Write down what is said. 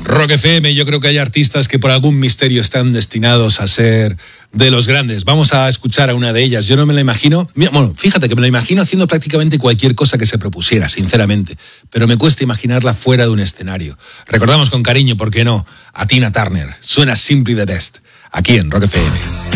Rock FM, yo creo que hay artistas que por algún misterio están destinados a ser de los grandes. Vamos a escuchar a una de ellas. Yo no me la imagino, bueno, fíjate que me la imagino haciendo prácticamente cualquier cosa que se propusiera, sinceramente, pero me cuesta imaginarla fuera de un escenario. Recordamos con cariño, ¿por qué no?, a Tina Turner. Suena Simply the Best, aquí en Rock FM.